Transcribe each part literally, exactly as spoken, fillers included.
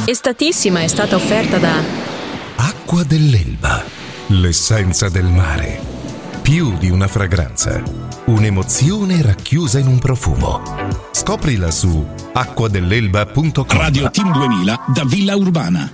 Estatissima è stata offerta da Acqua dell'Elba, l'essenza del mare. Più di una fragranza, un'emozione racchiusa in un profumo. Scoprila su acqua dell'elba punto com. Radio Team duemila da Villa Urbana.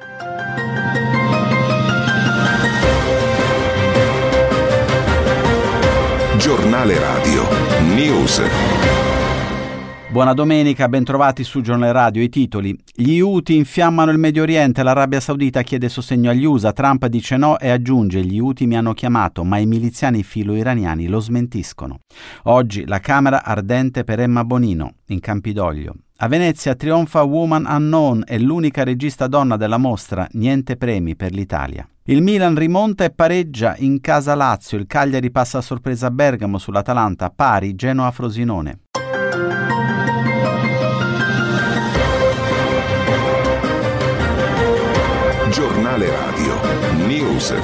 Giornale Radio News. Buona domenica, bentrovati su Giornale Radio. I titoli: gli Houthi infiammano il Medio Oriente, l'Arabia Saudita chiede sostegno agli U S A, Trump dice no e aggiunge gli Houthi mi hanno chiamato ma i miliziani filo-iraniani lo smentiscono. Oggi la Camera ardente per Emma Bonino, in Campidoglio. A Venezia trionfa Woman Unknown, è l'unica regista donna della mostra, niente premi per l'Italia. Il Milan rimonta e pareggia in casa Lazio, il Cagliari passa a sorpresa a Bergamo sull'Atalanta, pari Genoa-Frosinone. Giornale Radio News.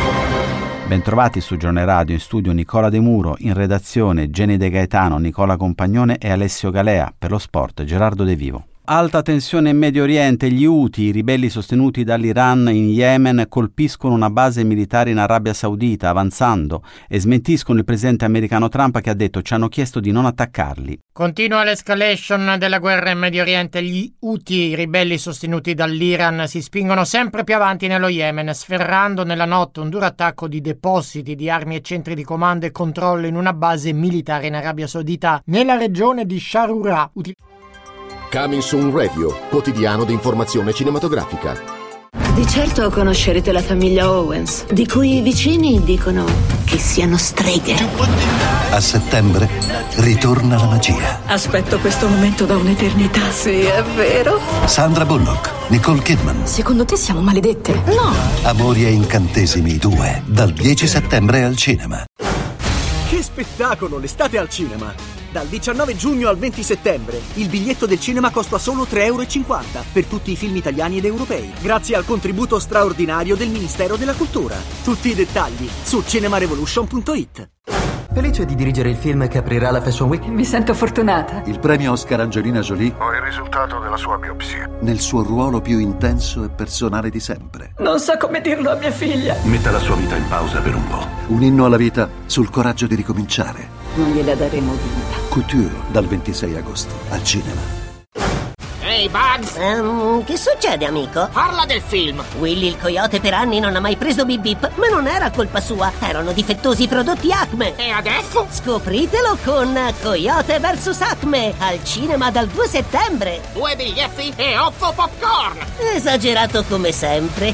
Bentrovati su Giornale Radio, in studio Nicola De Muro, in redazione Geni De Gaetano, Nicola Compagnone e Alessio Galea, per lo sport Gerardo De Vivo. Alta tensione in Medio Oriente, gli Houthi, i ribelli sostenuti dall'Iran in Yemen, colpiscono una base militare in Arabia Saudita avanzando e smentiscono il presidente americano Trump che ha detto ci hanno chiesto di non attaccarli. Continua l'escalation della guerra in Medio Oriente, gli Houthi, i ribelli sostenuti dall'Iran, si spingono sempre più avanti nello Yemen, sferrando nella notte un duro attacco di depositi di armi e centri di comando e controllo in una base militare in Arabia Saudita, nella regione di Sharura. Util- Coming Soon Radio, quotidiano di informazione cinematografica. Di certo conoscerete la famiglia Owens, di cui i vicini dicono che siano streghe. A settembre ritorna la magia. Aspetto questo momento da un'eternità. Sì, è vero. Sandra Bullock, Nicole Kidman. Secondo te siamo maledette? No. Amori e incantesimi due, dal dieci settembre al cinema. Che spettacolo, l'estate al cinema! Dal diciannove giugno al venti settembre il biglietto del cinema costa solo tre euro e cinquanta per tutti i film italiani ed europei, grazie al contributo straordinario del Ministero della Cultura. Tutti i dettagli su cinemarevolution punto it. Felice di dirigere il film che aprirà la Fashion Week. Mi sento fortunata. Il premio Oscar Angelina Jolie. Ho il risultato della sua biopsia. Nel suo ruolo più intenso e personale di sempre. Non so come dirlo a mia figlia. Metta la sua vita in pausa per un po'. Un inno alla vita sul coraggio di ricominciare. Non gliela daremo vinta. Couture, dal ventisei agosto, al cinema. Ehi, hey Bugs! Um, che succede, amico? Parla del film! Willy il coyote per anni non ha mai preso Bip Bip, ma non era colpa sua, erano difettosi i prodotti Acme. E adesso? Scopritelo con Coyote versus Acme, al cinema dal due settembre. Due biglietti e otto popcorn! Esagerato come sempre.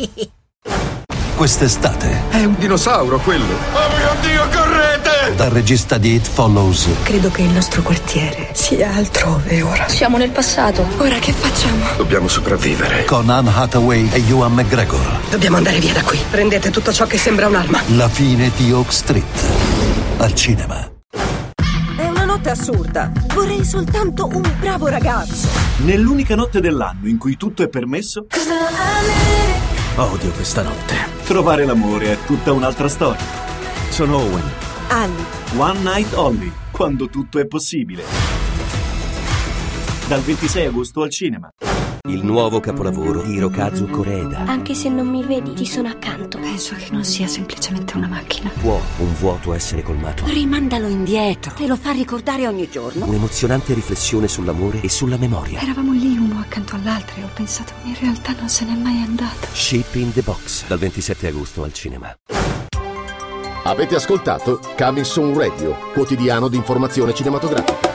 Quest'estate è un dinosauro quello. Oh mio Dio, correte! Dal regista di It Follows. Credo che il nostro quartiere sia altrove ora. Siamo nel passato. Ora che facciamo? Dobbiamo sopravvivere. Con Anne Hathaway e Ewan McGregor. Dobbiamo andare via da qui. Prendete tutto ciò che sembra un'arma. La fine di Oak Street, al cinema. È una notte assurda. Vorrei soltanto un bravo ragazzo. Nell'unica notte dell'anno in cui tutto è permesso. Odio questa notte. Trovare l'amore è tutta un'altra storia. Sono Owen. Ali. One Night Only, quando tutto è possibile. Dal ventisei agosto al cinema. Il nuovo capolavoro di Hirokazu Koreeda. Anche se non mi vedi, ti sono accanto. Penso che non sia semplicemente una macchina. Può un vuoto essere colmato? Rimandalo indietro. Te lo fa ricordare ogni giorno. Un'emozionante riflessione sull'amore e sulla memoria. Eravamo lì uno accanto all'altro e ho pensato, in realtà non se n'è mai andato. Ship in the Box, dal ventisette agosto al cinema. Avete ascoltato Coming Soon Radio, quotidiano di informazione cinematografica.